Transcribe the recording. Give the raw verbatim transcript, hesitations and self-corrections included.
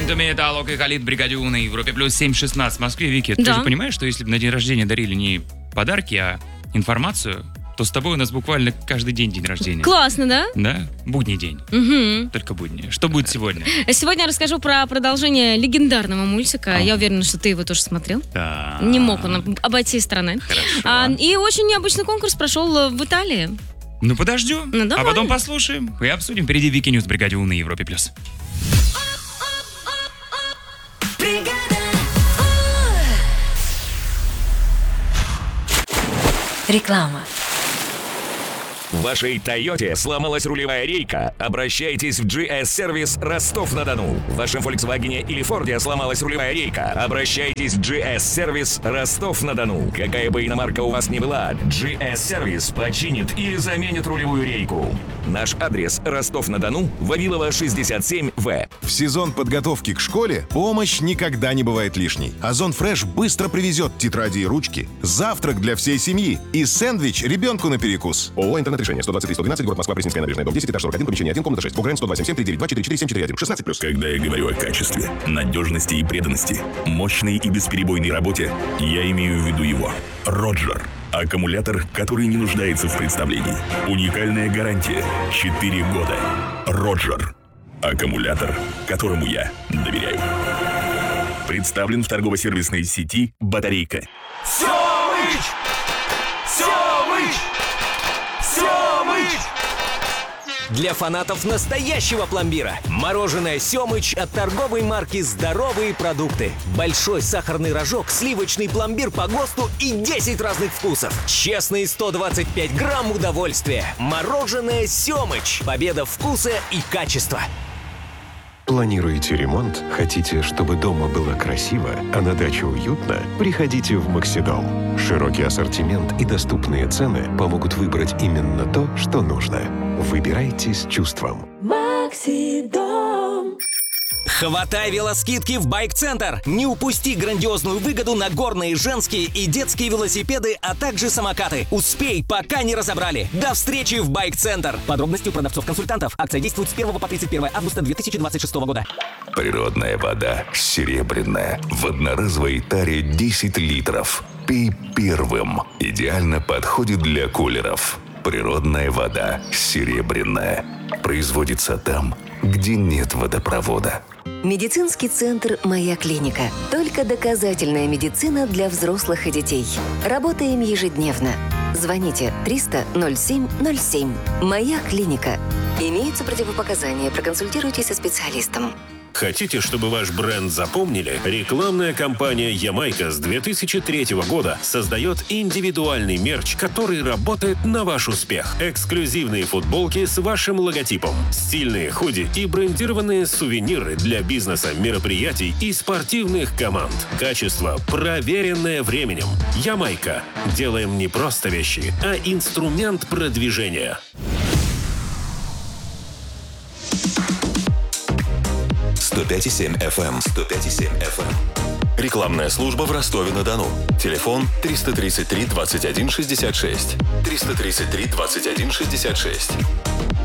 Итоми, Талок и Халид, Бригадю на Европе плюс семь шестнадцать в Москве. Вики, Да. ты же понимаешь, что если бы на день рождения дарили не подарки, а информацию, то с тобой у нас буквально каждый день день рождения. Классно, да? Да? Будний день. Угу. Только будни. Что будет сегодня? Сегодня я расскажу про продолжение легендарного мультика. Ага. Я уверена, что ты его тоже смотрел. Да. Не мог он обойти стороной. Хорошо. А, и очень необычный конкурс прошел в Италии. Ну, подождем, Ну, а давай. потом послушаем и обсудим. Впереди Вики Ньюс, Бригадю на Европе плюс. Реклама. В вашей Тойоте сломалась рулевая рейка? Обращайтесь в джи эс-сервис Ростов-на-Дону. В вашем Volkswagen или Форде сломалась рулевая рейка? Обращайтесь в джи эс-сервис Ростов-на-Дону. Какая бы иномарка у вас ни была, джи эс-сервис починит или заменит рулевую рейку. Наш адрес: Ростов-на-Дону, Вавилова, шестьдесят семь вэ. В сезон подготовки к школе помощь никогда не бывает лишней. Озон Фреш быстро привезет тетради и ручки, завтрак для всей семьи и сэндвич ребенку на перекус. ООО «Интернет-решение», сто двадцать три сто двенадцать, город Москва, Пресненская набережная, дом десять, этаж сорок один, помещение один, комната шесть. ПОГРН сто два семь семь три девять два четыре четыре семь четыре один, шестнадцать плюс. Когда я говорю о качестве, надежности и преданности, мощной и бесперебойной работе, я имею в виду его. Роджер. Аккумулятор, который не нуждается в представлении. Уникальная гарантия. четыре года. Роджер. Аккумулятор, которому я доверяю. Представлен в торгово-сервисной сети «Батарейка». Семыч! Семыч! Семыч! Для фанатов настоящего пломбира. Мороженое «Семыч» от торговой марки «Здоровые продукты». Большой сахарный рожок, сливочный пломбир по ГОСТу и десять разных вкусов. Честные сто двадцать пять грамм удовольствия. Мороженое «Семыч». Победа вкуса и качества. Планируете ремонт? Хотите, чтобы дома было красиво, а на даче уютно? Приходите в Максидом. Широкий ассортимент и доступные цены помогут выбрать именно то, что нужно. Выбирайте с чувством. Максидом. Хватай велоскидки в Байк-центр! Не упусти грандиозную выгоду на горные, женские и детские велосипеды, а также самокаты. Успей, пока не разобрали. До встречи в Байк-центр! Подробности у продавцов-консультантов. Акция действует с первого по тридцать первое августа две тысячи двадцать шестого года. Природная вода серебряная. В одноразовой таре десять литров. Пей первым. Идеально подходит для кулеров. Природная вода серебряная. Производится там, где нет водопровода. Медицинский центр «Моя клиника». Только доказательная медицина для взрослых и детей. Работаем ежедневно. Звоните триста ноль семь ноль семь. «Моя клиника». Имеются противопоказания. Проконсультируйтесь со специалистом. Хотите, чтобы ваш бренд запомнили? Рекламная кампания «Ямайка» с две тысячи третьего года создает индивидуальный мерч, который работает на ваш успех. Эксклюзивные футболки с вашим логотипом, стильные худи и брендированные сувениры для бизнеса, мероприятий и спортивных команд. Качество, проверенное временем. «Ямайка». Делаем не просто вещи, а инструмент продвижения. сто пять и семь эф эм. сто пять и семь эф эм. Рекламная служба в Ростове-на-Дону. Телефон триста тридцать три двадцать один шестьдесят шесть. триста тридцать три двадцать один шестьдесят шесть.